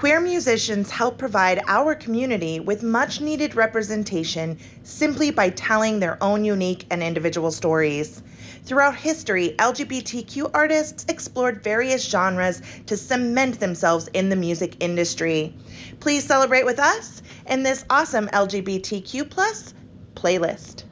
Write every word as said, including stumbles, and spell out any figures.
Queer musicians help provide our community with much needed representation simply by telling their own unique and individual stories. Throughout history, L G B T Q artists explored various genres to cement themselves in the music industry. Please celebrate with us in this awesome L G B T Q plus playlist.